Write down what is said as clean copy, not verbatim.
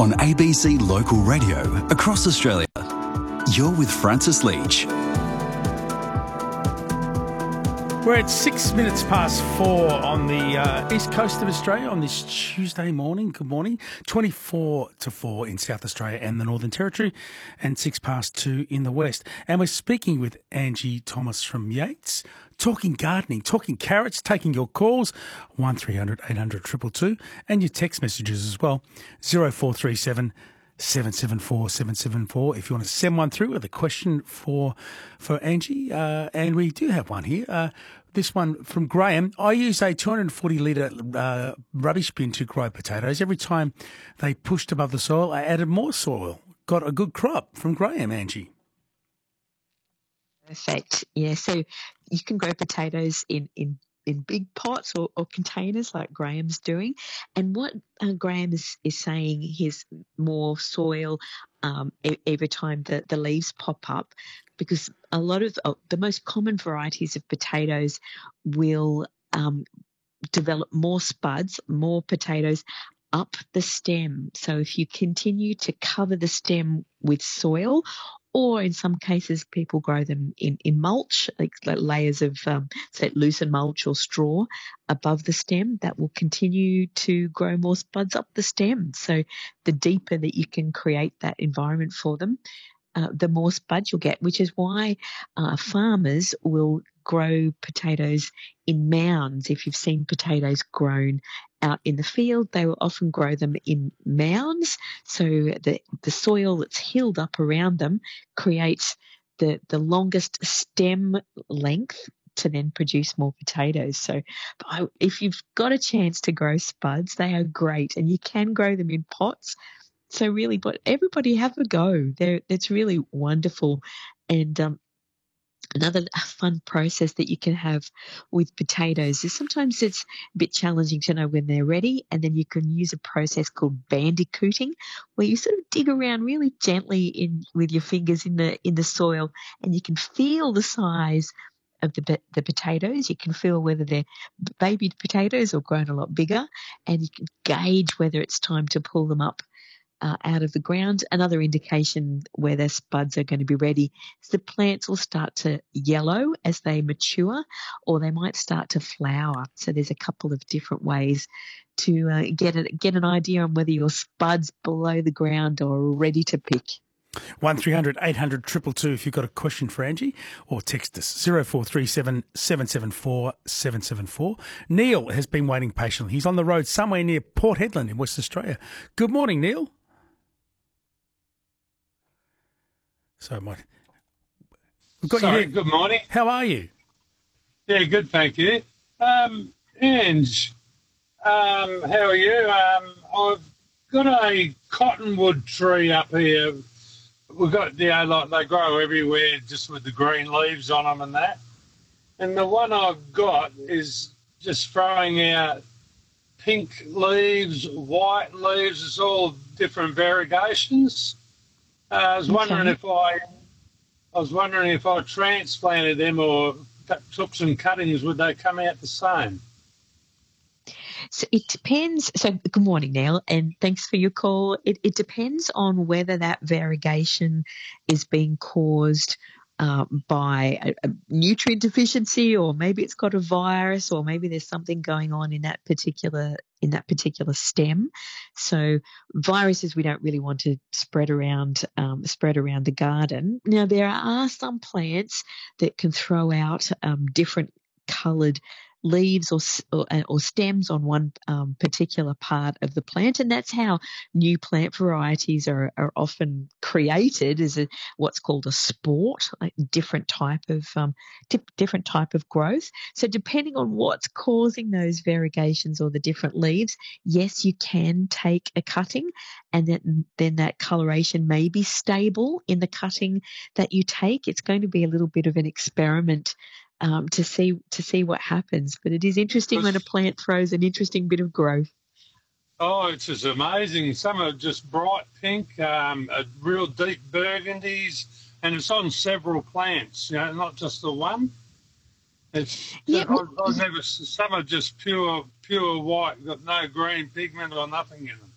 on ABC Local Radio across Australia. You're with Francis Leach. We're at 6 minutes past 4 on the east coast of Australia on this Tuesday morning. Good morning. 24 to 4 in South Australia and the Northern Territory, and 6 past 2 in the west. And we're speaking with Angie Thomas from Yates, talking gardening, talking carrots, taking your calls, 1300 800 222, and your text messages as well, 0437 774 774 if you want to send one through with a question for Angie. And we do have one here. This one from Graham. I use a 240 litre rubbish bin to grow potatoes. Every time they pushed above the soil, I added more soil. Got a good crop from Graham, Angie. Perfect. Yeah, so you can grow potatoes in big pots or containers like Graham's doing. And what Graham is saying, he's more soil every time the leaves pop up, because a lot of the most common varieties of potatoes will develop more spuds, more potatoes up the stem. So if you continue to cover the stem with soil, or in some cases people grow them in mulch, like layers of, say, loosened mulch or straw above the stem, that will continue to grow more spuds up the stem. So the deeper that you can create that environment for them, the more spuds you'll get, which is why farmers will grow potatoes in mounds. If you've seen potatoes grown out in the field, they will often grow them in mounds. So the soil that's hilled up around them creates the longest stem length to then produce more potatoes. So if you've got a chance to grow spuds, they are great, and you can grow them in pots. So really, but everybody have a go. It's really wonderful. And another fun process that you can have with potatoes is sometimes it's a bit challenging to know when they're ready, and then you can use a process called bandicooting, where you sort of dig around really gently with your fingers in the soil, and you can feel the size of the potatoes. You can feel whether they're baby potatoes or grown a lot bigger, and you can gauge whether it's time to pull them up out of the ground. Another indication where their spuds are going to be ready is the plants will start to yellow as they mature, or they might start to flower. So there's a couple of different ways to get an idea on whether your spuds below the ground are ready to pick. 1300 800 222 if you've got a question for Angie, or text us 0437 774 774. Neil has been waiting patiently. He's on the road somewhere near Port Hedland in West Australia. Good morning, Neil. So, we've got you here. Good morning. How are you? Yeah, good, thank you. Ange, how are you? I've got a cottonwood tree up here. We've got, like they grow everywhere just with the green leaves on them and that. And the one I've got is just throwing out pink leaves, white leaves. It's all different variegations. I was wondering if I transplanted them or took some cuttings, would they come out the same? So it depends. So good morning, Neil, and thanks for your call. It depends on whether that variegation is being caused by a nutrient deficiency, or maybe it's got a virus, or maybe there's something going on in that particular stem. So viruses we don't really want to spread around the garden. Now there are some plants that can throw out different coloured leaves or stems on one particular part of the plant, and that's how new plant varieties are often created, as what's called a sport, like different type of growth. So depending on what's causing those variegations or the different leaves, yes, you can take a cutting, and then that coloration may be stable in the cutting that you take. It's going to be a little bit of an experiment to see what happens. But it is interesting when a plant throws an interesting bit of growth. Oh, it's just amazing. Some are just bright pink, a real deep burgundies, and it's on several plants, not just the one. It's I've never. Some are just pure white, got no green pigment or nothing in them.